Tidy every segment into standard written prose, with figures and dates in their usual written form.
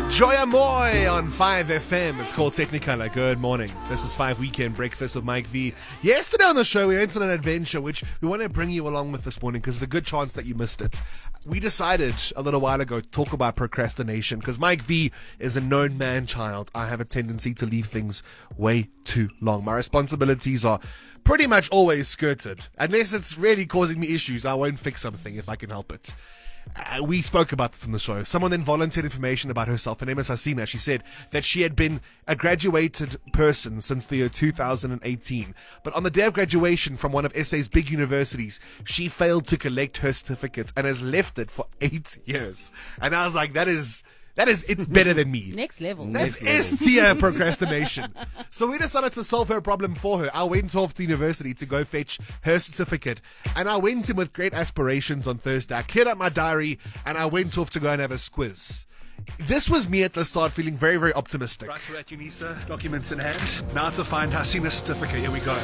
Joya Moy on 5FM. It's called Technicolor. Good morning. This is 5 Weekend Breakfast with Mike V. Yesterday on the show, we went on an adventure, which we want to bring you along with this morning because there's a good chance that you missed it. We decided a little while ago to talk about procrastination because Mike V is a known man-child. I have a tendency to leave things way too long. My responsibilities are pretty much always skirted. Unless it's really causing me issues, I won't fix something if I can help it. We spoke about this in the show. Someone then volunteered information about herself. Her name is Hasina. She said that she had been a graduated person since the year 2018. But on the day of graduation from one of SA's big universities, she failed to collect her certificate and has left it for 8 years. And I was like, that is it better than me. Next level. That's S-tier procrastination. So we decided to solve her problem for her. I went off to university to go fetch her certificate. And I went in with great aspirations on Thursday. I cleared up my diary and I went off to go and have a squiz. This was me at the start feeling very, very optimistic. Right, we're at UNISA, documents in hand. Now to find Hasina's certificate. Here we go.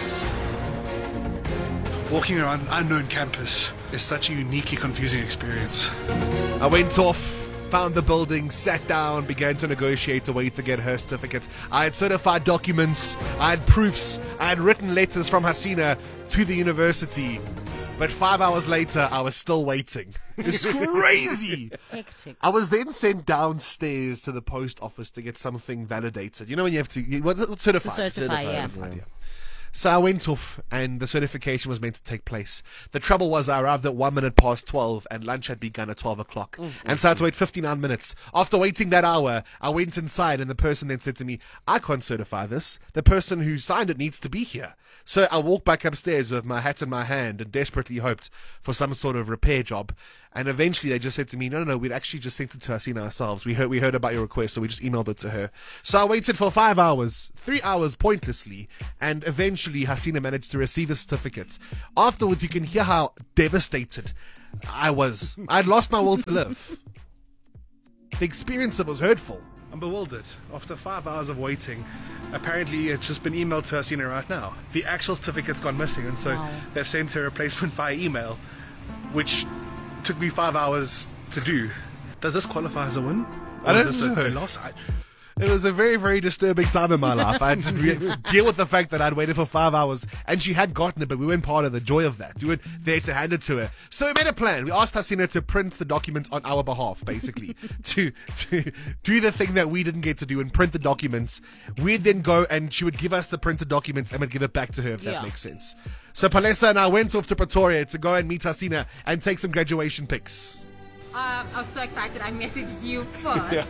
Walking around unknown campus is such a uniquely confusing experience. I went off, found the building, sat down, began to negotiate a way to get her certificate. I had certified documents, I had proofs, I had written letters from Hasina to the university. But 5 hours later, I was still waiting. It's crazy. Hectic. I was then sent downstairs to the post office to get something validated. You know when you have to, what's certified? To certify, yeah. Yeah. So I went off and the certification was meant to take place. The trouble was I arrived at 1 minute past 12 and lunch had begun at 12 o'clock. And so I had to wait 59 minutes. After waiting that hour, I went inside and the person then said to me, I can't certify this. The person who signed it needs to be here. So I walked back upstairs with my hat in my hand and desperately hoped for some sort of repair job. And eventually they just said to me, no, we'd actually just sent it to Hasina ourselves. We heard about your request, so we just emailed it to her. So I waited for 5 hours, 3 hours pointlessly, and eventually Hasina managed to receive a certificate. Afterwards, you can hear how devastated I was. I'd lost my will to live. The experience was hurtful. I'm bewildered. After 5 hours of waiting, apparently it's just been emailed to Hasina right now. The actual certificate's gone missing, and so they've sent her a replacement via email, which took me 5 hours to do. Does this qualify as a win? I don't Is this know. a loss? It was a very, very disturbing time in my life. I had to deal with the fact that I'd waited for 5 hours and she had gotten it, but we weren't part of the joy of that. We weren't there to hand it to her. So we made a plan. We asked Hasina to print the document on our behalf, basically, to do the thing that we didn't get to do and print the documents. We'd then go and she would give us the printed documents and we'd give it back to her, if that makes sense. So Palesa and I went off to Pretoria to go and meet Hasina and take some graduation pics. I was so excited. I messaged you first.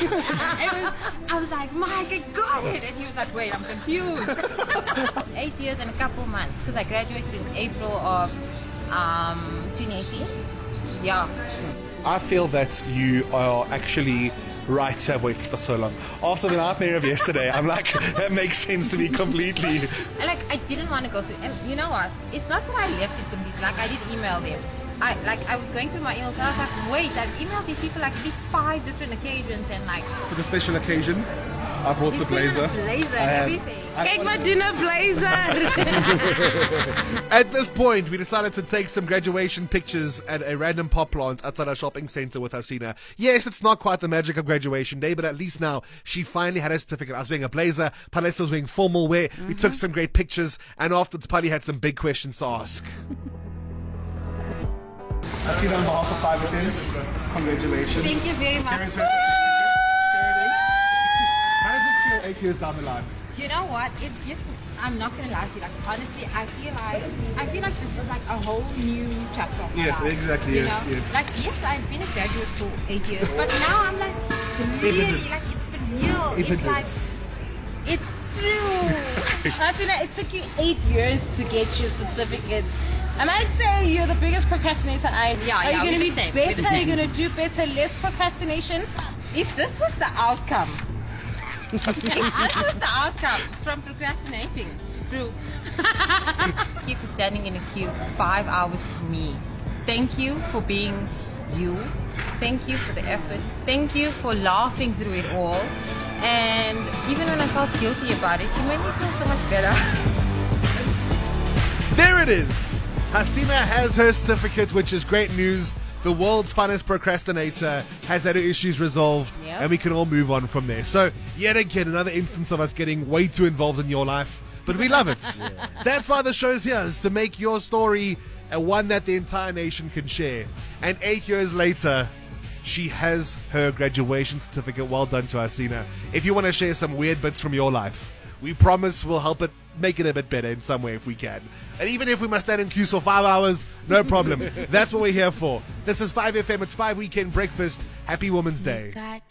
I was like, Mike, I got it. And he was like, wait, I'm confused. 8 years and a couple months because I graduated in April of 2018. Yeah. I feel that you are actually right to have waited for so long. After the nightmare of yesterday, I'm like, that makes sense to me completely. I didn't want to go through. And you know what? It's not that I left it completely. Like, I did email them. I was going through my emails and I was like, wait, I've emailed these people like these 5 different occasions and like... For the special occasion, I brought the blazer. Blazer and everything. Take my dinner blazer. At this point, we decided to take some graduation pictures at a random pop plant outside our shopping center with Hasina. Yes, it's not quite the magic of graduation day, but at least now she finally had her certificate. I was wearing a blazer, Palesa was wearing formal wear. We took some great pictures, and afterwards, Pali had some big questions to ask. Hasina, on behalf of 5FM, congratulations. Thank you very much. Here is her certificate. Here it is. How does it feel 8 years down the line? You know what? It's just, I'm not gonna lie to you. Like, honestly, I feel like this is like a whole new chapter of my life. Exactly. You Yes, know? yes. Like, yes, I've been a graduate for 8 years, but now I'm like, really, Evidence. like, it's for real. It's like, it's true. Hasina, it took you 8 years to get your certificate. I might say you're the biggest procrastinator I know. Are you going to be better? Are you going to do better? Less procrastination? If this was the outcome, if this was the outcome from procrastinating, through keep standing in a queue 5 hours for me. Thank you for being you. Thank you for the effort. Thank you for laughing through it all. And even when I felt guilty about it, you made me feel so much better. There it is. Hasina has her certificate, which is great news the world's funnest procrastinator has had her issues resolved, Yep. and we can all move on from there. So, yet again, another instance of us getting way too involved in your life, but we love it. That's why the show's here, is to make your story one that the entire nation can share. And 8 years later, she has her graduation certificate. Well done to Asina. If you want to share some weird bits from your life, we promise we'll help it make it a bit better in some way if we can. And even if we must stand in queues for 5 hours, no problem. That's what we're here for. This is 5FM. It's 5 Weekend Breakfast. Happy Women's Day.